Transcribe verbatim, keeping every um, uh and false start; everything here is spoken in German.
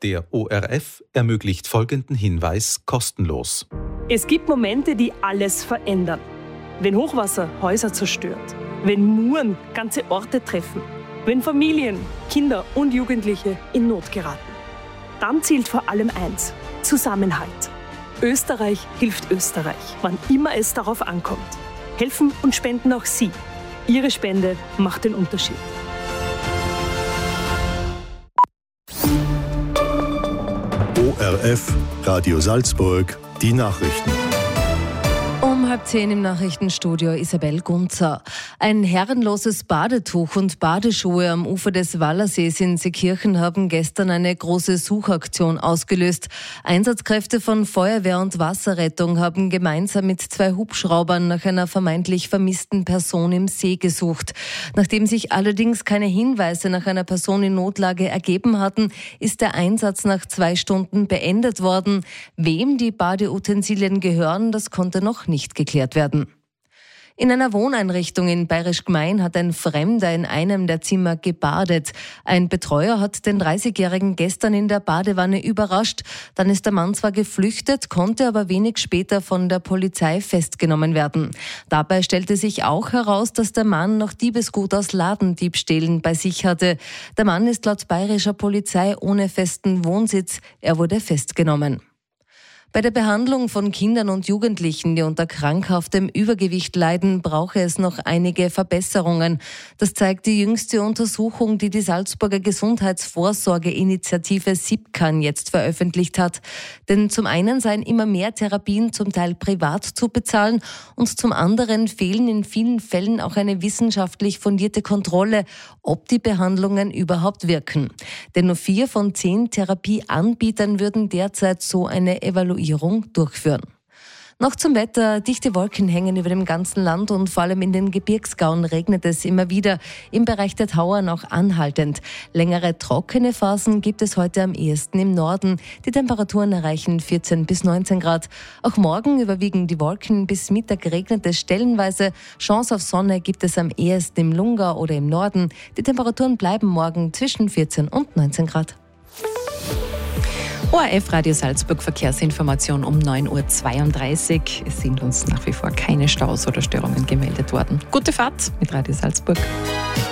Der O R F ermöglicht folgenden Hinweis kostenlos. Es gibt Momente, die alles verändern. Wenn Hochwasser Häuser zerstört, wenn Muren ganze Orte treffen, wenn Familien, Kinder und Jugendliche in Not geraten. Dann zählt vor allem eins: Zusammenhalt. Österreich hilft Österreich, wann immer es darauf ankommt. Helfen und spenden auch Sie. Ihre Spende macht den Unterschied. O R F, Radio Salzburg, die Nachrichten. Um halb zehn im Nachrichtenstudio Isabel Gunzer. Ein herrenloses Badetuch und Badeschuhe am Ufer des Wallersees in Seekirchen haben gestern eine große Suchaktion ausgelöst. Einsatzkräfte von Feuerwehr und Wasserrettung haben gemeinsam mit zwei Hubschraubern nach einer vermeintlich vermissten Person im See gesucht. Nachdem sich allerdings keine Hinweise nach einer Person in Notlage ergeben hatten, ist der Einsatz nach zwei Stunden beendet worden. Wem die Badeutensilien gehören, das konnte noch nicht geklärt werden. In einer Wohneinrichtung in Bayerisch Gmein hat ein Fremder in einem der Zimmer gebadet. Ein Betreuer hat den dreißigjährigen gestern in der Badewanne überrascht. Dann ist der Mann zwar geflüchtet, konnte aber wenig später von der Polizei festgenommen werden. Dabei stellte sich auch heraus, dass der Mann noch Diebesgut aus Ladendiebstählen bei sich hatte. Der Mann ist laut bayerischer Polizei ohne festen Wohnsitz. Er wurde festgenommen. Bei der Behandlung von Kindern und Jugendlichen, die unter krankhaftem Übergewicht leiden, brauche es noch einige Verbesserungen. Das zeigt die jüngste Untersuchung, die die Salzburger Gesundheitsvorsorgeinitiative SIPCAN jetzt veröffentlicht hat. Denn zum einen seien immer mehr Therapien zum Teil privat zu bezahlen und zum anderen fehlen in vielen Fällen auch eine wissenschaftlich fundierte Kontrolle, ob die Behandlungen überhaupt wirken. Denn nur vier von zehn Therapieanbietern würden derzeit so eine Evaluierung durchführen. Noch zum Wetter. Dichte Wolken hängen über dem ganzen Land und vor allem in den Gebirgsgauen regnet es immer wieder. Im Bereich der Tauern auch anhaltend. Längere trockene Phasen gibt es heute am ehesten im Norden. Die Temperaturen erreichen vierzehn bis neunzehn Grad. Auch morgen überwiegen die Wolken. Bis Mittag regnet es stellenweise. Chance auf Sonne gibt es am ehesten im Lungau oder im Norden. Die Temperaturen bleiben morgen zwischen vierzehn und neunzehn Grad. O R F Radio Salzburg Verkehrsinformation um neun Uhr zweiunddreißig. Es sind uns nach wie vor keine Staus oder Störungen gemeldet worden. Gute Fahrt mit Radio Salzburg.